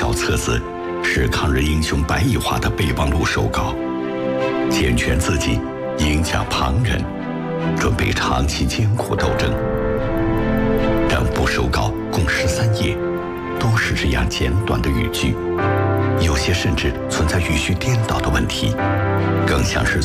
小册子是抗日英雄白蚁化的备忘录手稿，健全自己，迎驾旁人，准备长期艰苦斗争。整部手稿共13页，都是这样简短的语句，有些甚至存在语序颠倒的问题，更像是